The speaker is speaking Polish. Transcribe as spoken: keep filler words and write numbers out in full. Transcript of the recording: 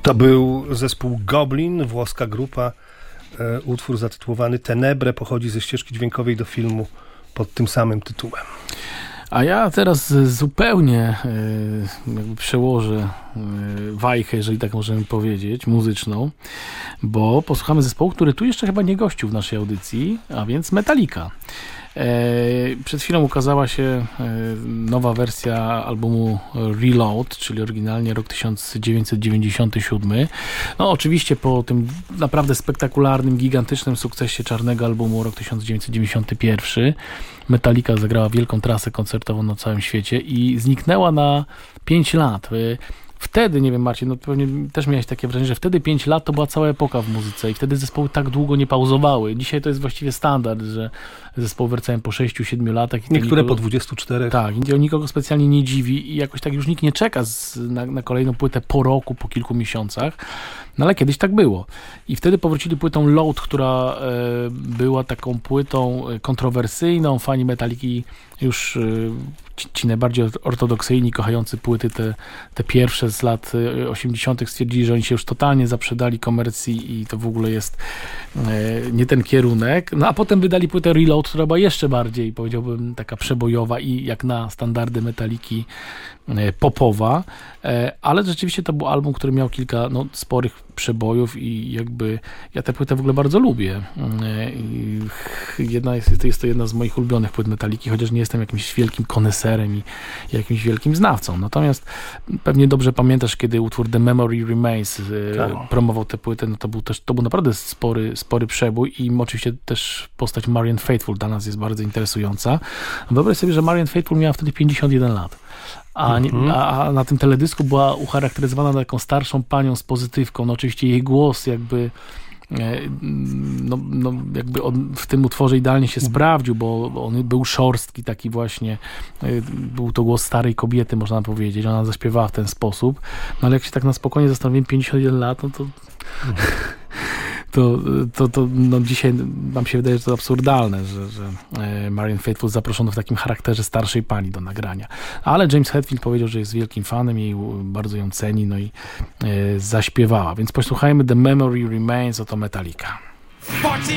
To był zespół Goblin, włoska grupa. E, utwór zatytułowany Tenebre pochodzi ze ścieżki dźwiękowej do filmu pod tym samym tytułem. A ja teraz zupełnie y, jakby przełożę y, wajchę, jeżeli tak możemy powiedzieć, muzyczną, bo posłuchamy zespołu, który tu jeszcze chyba nie gościł w naszej audycji, a więc Metallica. Przed chwilą ukazała się nowa wersja albumu Reload, czyli oryginalnie rok tysiąc dziewięćset dziewięćdziesiąty siódmy. No oczywiście po tym naprawdę spektakularnym, gigantycznym sukcesie czarnego albumu rok tysiąc dziewięćset dziewięćdziesiąty pierwszy Metallica zagrała wielką trasę koncertową na całym świecie i zniknęła na pięć lat. Wtedy, nie wiem Marcin, no pewnie też miałeś takie wrażenie, że wtedy pięć lat to była cała epoka w muzyce i wtedy zespoły tak długo nie pauzowały. Dzisiaj to jest właściwie standard, że zespoły wracają po sześciu siedmiu latach. I niektóre nikogo, po dwudziestu czterech. Tak, i to nikogo specjalnie nie dziwi i jakoś tak już nikt nie czeka z, na, na kolejną płytę po roku, po kilku miesiącach. No ale kiedyś tak było. I wtedy powrócili płytą Load, która e, była taką płytą kontrowersyjną. Fani Metalliki już e, ci, ci najbardziej ortodoksyjni, kochający płyty te, te pierwsze z lat osiemdziesiątych stwierdzili, że oni się już totalnie zaprzedali komercji i to w ogóle jest e, nie ten kierunek. No a potem wydali płytę Reload, która była jeszcze bardziej, powiedziałbym, taka przebojowa i jak na standardy Metalliki e, popowa. E, ale rzeczywiście to był album, który miał kilka no, sporych przebojów i jakby ja tę płytę w ogóle bardzo lubię. I jedna jest, jest to jedna z moich ulubionych płyt Metalliki, chociaż nie jestem jakimś wielkim koneserem i jakimś wielkim znawcą. Natomiast pewnie dobrze pamiętasz, kiedy utwór The Memory Remains tak. promował tę płytę, no to był też, to był naprawdę spory, spory przebój i oczywiście też postać Marianne Faithfull dla nas jest bardzo interesująca. Wyobraź sobie, że Marianne Faithfull miała wtedy pięćdziesiąt jeden lat. A, nie, a, a na tym teledysku była ucharakteryzowana taką starszą panią z pozytywką. No oczywiście jej głos jakby no, no jakby on w tym utworze idealnie się sprawdził, bo on był szorstki, taki właśnie, był to głos starej kobiety, można powiedzieć. Ona zaśpiewała w ten sposób. No ale jak się tak na spokojnie zastanowiłem, pięćdziesiąt jeden lat, no to to, to, to no dzisiaj nam się wydaje, że to absurdalne, że, że Marianne Faithfull zaproszono w takim charakterze starszej pani do nagrania. Ale James Hetfield powiedział, że jest wielkim fanem i bardzo ją ceni, no i e, zaśpiewała. Więc posłuchajmy The Memory Remains, oto Metallica. forty